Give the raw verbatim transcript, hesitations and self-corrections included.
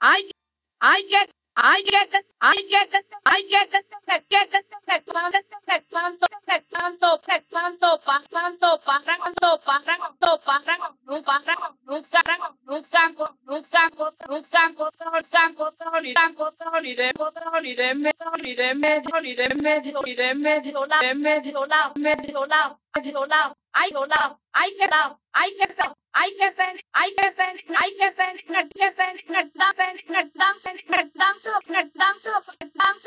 I I get I get it, I get it, I get it, I get it, cuando, cuando, cuando, cuando, cuando, cuando, cuando, cuando, nunca, nunca, nunca, nunca, nunca, campo, ni campo, ni de, ni de medio, ni de medio, ni de medio, ni de medio, la, medio, la, medio, la, medio, la, I go down, I get out, I get out, I get it, I get it, I get it, I get it, I get it, I get it, I get it, I get it, I get it, I get it, I get it,